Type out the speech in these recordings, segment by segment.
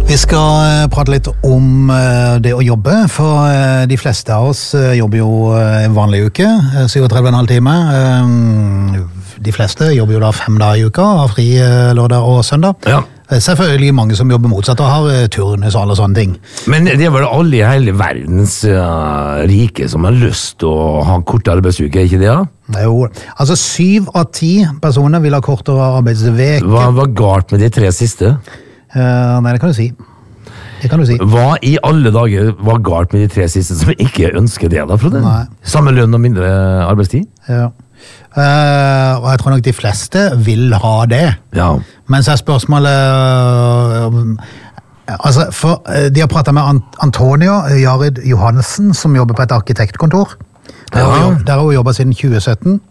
Vi skal prate litt om det å jobbe, for de fleste av oss jobber jo en vanlig uke, 37,5 timer. De fleste jobber jo da 5 dager i uka, har fri lørdag og søndag. Ja. Selvfølgelig mange som jobber motsatt og har turnus og alle sånne ting. Men det er vel alle i hele verdens rike som har lyst til å ha kort arbeidsuke, ikke det? Ja? Jo, altså 7 av 10 personer vil ha kortere arbeidsveke. Hva var galt med de 3 siste? Nei, det kan du si. Hva i alle dager var galt med de 3 siste som ikke ønsker det da, Frode? Nei. Samme lønn og mindre arbeidstid? Ja. Og jeg tror nok de fleste vil ha det. Ja. Men så er spørsmålet altså, for de har pratet med Antonio Jared Johansen, som jobber på et arkitektkontor. Der har hun jobbet siden 2017.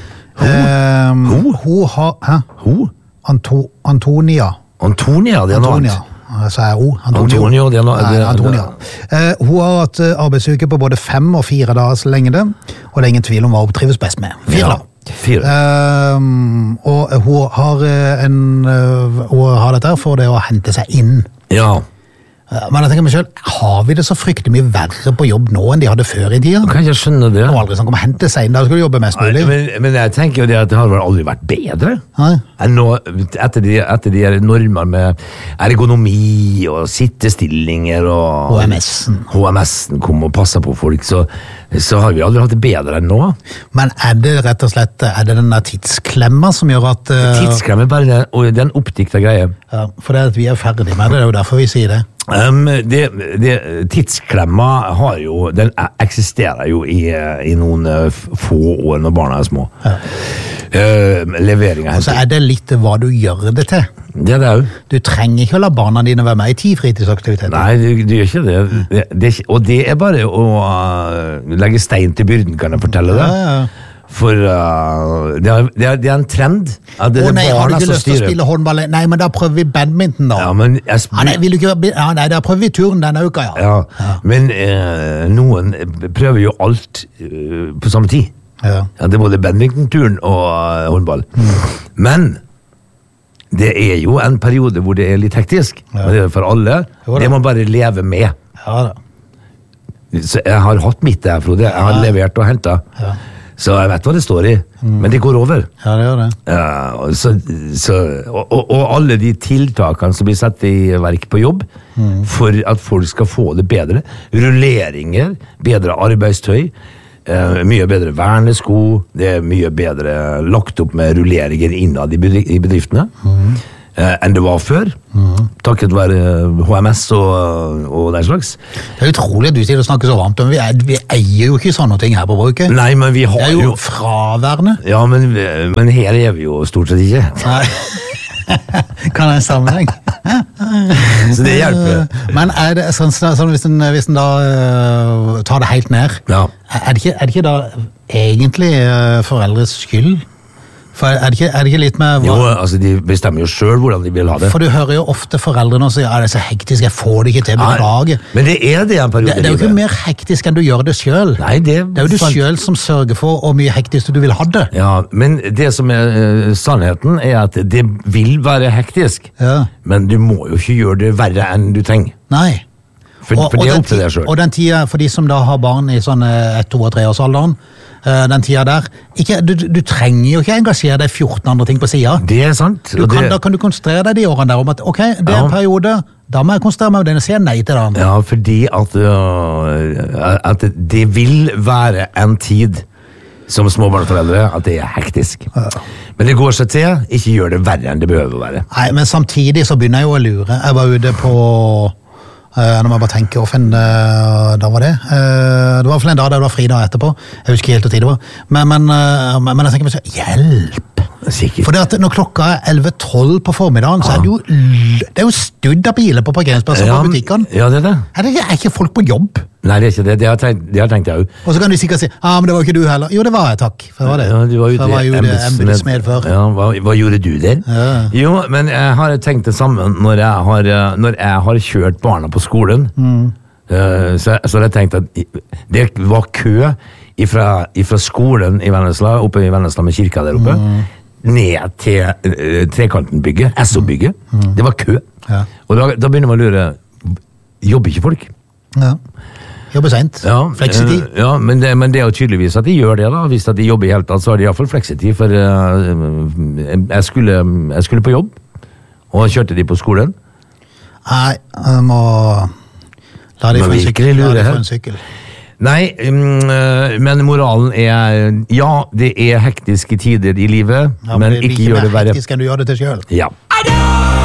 Antonia, det er noe annet. Så er hun Antonio, det er noe Antonia. Hun har hatt arbeidsuke på både 5 og 4 dagers lengde, og det er ingen tvil om hva hun trives best med. 4 dager. 4. Og hun har dette for det å hente seg inn. Ja. Men jeg tenker meg selv, har vi det så fryktelig mye verre på jobb nå enn de hadde før i tiden? Kan jeg skjønne det? Det var aldri sånn å hente seg inn, da skulle du jobbe mest mulig. Men jeg tenker jo det at det har vel aldri vært bedre. Nei. Enn nå, etter de normer med ergonomi og sittestillinger og HMS-en kom og passet på folk, så har vi aldri hatt det bedre enn nå. Men er det rett og slett, er det den der tidsklemma som gjør at... Tidsklemma bare det, og det er en oppdiktet greie. Ja, for det er at vi er ferdig med det, det er jo derfor vi sier det. Tidsklemma den eksisterer jo i noen få år når barna er små. Ja. Leveringen. Og så er det litt hva du gjør det til. Det er det jo. Du trenger ikke å la barna dine være med i 10 fritidsaktiviteter. Nei, du gjør ikke det. Og det er bare å legge stein til byrden, kan jeg fortelle deg. Ja. For det er en trend. Har du ikke lyst til å spille håndball? Nei, men da prøver vi badminton da. Ja, men nei, da prøver vi turn denne uka, ja. Men noen prøver jo alt på samme tid. Ja. Det er både badminton-turn og håndball. Men det er jo en periode hvor det er litt hektisk. Og det er for alle. Det må bare leve med. Ja da. Så jeg har hatt mitt der, Frode. Jeg har levert og hentet. Ja. Så jeg vet hva det står i, men det går over. Ja, det gjør det. Og alle de tiltakene som blir satt i verk på jobb, for at folk skal få det bedre. Rulleringer, bedre arbeidstøy, mye bedre vernesko, det er mye bedre lagt opp med rulleringer innad i bedriftene. Enn det var før, takket være HMS og den slags. Det er utrolig at du sier å snakke så varmt om. Vi eier jo ikke sånne ting her på bruket. Nei, men vi har jo... Det er jo fraværende. Ja, men her er vi jo stort sett ikke. Nei. Kan jeg sammenheng? Så det hjelper. Men er det sånn hvis den da tar det helt ned, er det ikke da egentlig foreldres skyld? For er det ikke litt med... Jo, altså de bestemmer jo selv hvordan de vil ha det. For du hører jo ofte foreldrene og sier, det er så hektisk, jeg får det ikke til, beklager. Men det er det en periode. Det er jo ikke mer hektisk enn du gjør det selv. Nei, det er jo du selv som sørger for hvor mye hektisk du vil ha det. Ja, men det som er sannheten er at det vil være hektisk, men du må jo ikke gjøre det verre enn du trenger. Nei. For det er opp til deg selv. Og den tida, for de som da har barn i sånn 1, 2 og 3 års alderen, den tida der, du trenger jo ikke engasjere deg 14 andre ting på siden. Det er sant. Da kan du konsentrere deg de årene der om at, ok, det er en periode, da må jeg konsentrere meg om den og si nei til den. Ja, fordi at det vil være en tid som småbarnsforeldre, at det er hektisk. Ja. Men det går seg til, ikke gjør det verre enn det behøver å være. Nei, men samtidig så begynner jeg jo å lure. Jeg var ute på... Når man bare tenker, da var det? Det var for en dag der det var fri dag etterpå. Jeg husker helt hvor tid det var. Men jeg tenker meg så, hjelp! Sikkert. For det at når klokka er 11-12 på formiddagen, så er det jo studd av biler på parkeringsplasser på butikkene. Ja, det er det. Er ikke folk på jobb? Nei, det er ikke det. Det har tenkt jeg jo. Og så kan de sikkert si, men det var ikke du heller. Jo, det var jeg, takk. For det var det. Ja, du var jo det embedsmed før. Ja, hva gjorde du der? Ja. Jo, men jeg har tenkt det samme når jeg har kjørt barna på skolen. Så har jeg tenkt at det var kø ifra skolen i Vennesla, oppe i Vennesla med kirka der oppe, ned til trekantenbygget, SO-bygget. Det var kø. Ja. Og da begynner man å lure, jobber ikke folk? Ja. Jobber sent. Fleksitid. Ja, men det er jo tydeligvis at de gjør det da. Hvis at de jobber i hele tatt, så har de i hvert fall fleksitid, for jeg skulle på jobb, og kjørte de på skolen. Nei, jeg må la de få en sykkel. Nei, men moralen er, ja, det er hektiske tider i livet, Ja, men ikke gjør det verre. Hektisk enn du gjør det til selv. Ja.